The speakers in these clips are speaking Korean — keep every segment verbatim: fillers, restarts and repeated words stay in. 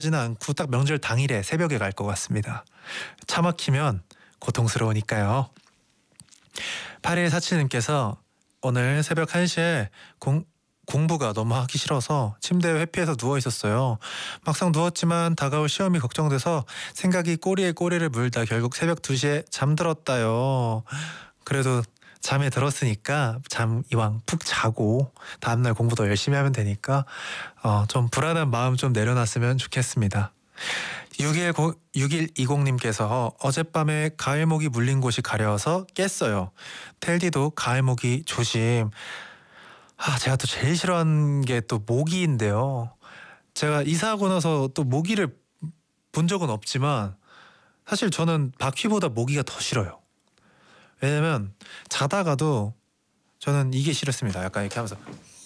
지는 않고 딱 명절 당일에 새벽에 갈 것 같습니다. 차 막히면 고통스러우니까요. 팔일사칠님께서 오늘 새벽 한 시에 공, 공부가 너무 하기 싫어서 침대에 회피해서 누워 있었어요. 막상 누웠지만 다가올 시험이 걱정돼서 생각이 꼬리에 꼬리를 물다 결국 새벽 두 시에 잠들었다요. 그래도 잠에 들었으니까 잠 이왕 푹 자고 다음날 공부 더 열심히 하면 되니까 어, 좀 불안한 마음 좀 내려놨으면 좋겠습니다. 육일이공님께서 어젯밤에 가을모기 물린 곳이 가려워서 깼어요. 텔디도 가을모기 조심. 아, 제가 또 제일 싫어하는 게 또 모기인데요. 제가 이사하고 나서 또 모기를 본 적은 없지만 사실 저는 바퀴보다 모기가 더 싫어요. 왜냐면 자다가도 저는 이게 싫었습니다. 약간 이렇게 하면서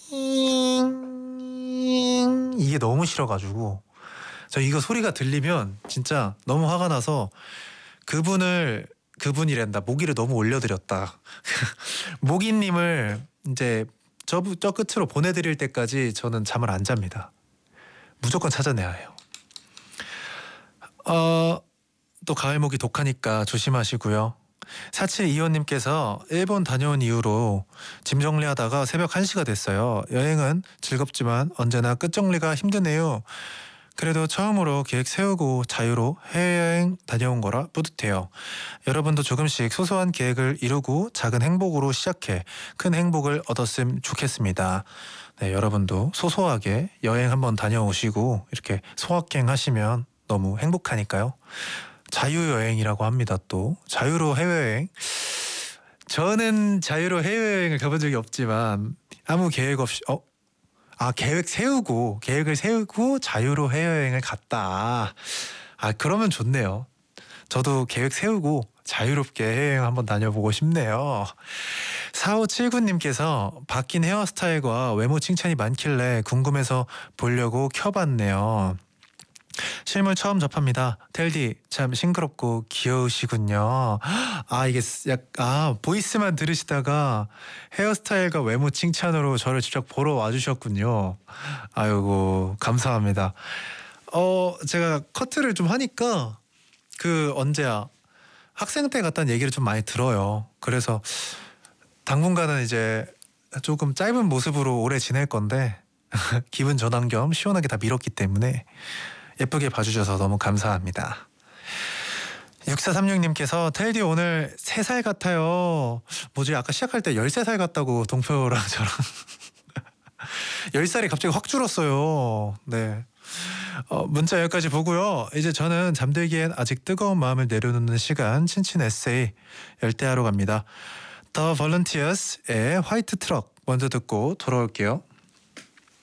이게 너무 싫어가지고 저 이거 소리가 들리면 진짜 너무 화가 나서 그분을 그분이란다 모기를 너무 올려드렸다. 모기님을 이제 저, 저 끝으로 보내드릴 때까지 저는 잠을 안 잡니다. 무조건 찾아내야 해요. 어, 또 가을 모기 독하니까 조심하시고요. 사칠이호님께서 일본 다녀온 이후로 짐 정리하다가 새벽 한 시가 됐어요. 여행은 즐겁지만 언제나 끝정리가 힘드네요. 그래도 처음으로 계획 세우고 자유로 해외여행 다녀온 거라 뿌듯해요. 여러분도 조금씩 소소한 계획을 이루고 작은 행복으로 시작해 큰 행복을 얻었으면 좋겠습니다. 네, 여러분도 소소하게 여행 한번 다녀오시고 이렇게 소확행 하시면 너무 행복하니까요. 자유여행이라고 합니다. 또 자유로 해외여행. 저는 자유로 해외여행을 가본 적이 없지만 아무 계획 없이 어? 아 계획 세우고 계획을 세우고 자유로 해외여행을 갔다. 아 그러면 좋네요. 저도 계획 세우고 자유롭게 해외여행 한번 다녀보고 싶네요. 사오칠구님께서 바뀐 헤어스타일과 외모 칭찬이 많길래 궁금해서 보려고 켜봤네요. 실물 처음 접합니다. 텔디 참 싱그럽고 귀여우시군요. 아 이게 약 아 보이스만 들으시다가 헤어스타일과 외모 칭찬으로 저를 직접 보러 와주셨군요. 아이고 감사합니다. 어 제가 커트를 좀 하니까 그 언제야 학생 때 같다는 얘기를 좀 많이 들어요. 그래서 당분간은 이제 조금 짧은 모습으로 오래 지낼 건데 기분 전환 겸 시원하게 다 밀었기 때문에 예쁘게 봐주셔서 너무 감사합니다. 육사삼육님께서 텔디 오늘 세 살 같아요. 뭐지 아까 시작할 때 열세 살 같다고 동표랑 저랑 열 살이 갑자기 확 줄었어요. 네. 어, 문자 여기까지 보고요. 이제 저는 잠들기엔 아직 뜨거운 마음을 내려놓는 시간 친친 에세이 열대하러 갑니다. The Volunteers의 화이트 트럭 먼저 듣고 돌아올게요.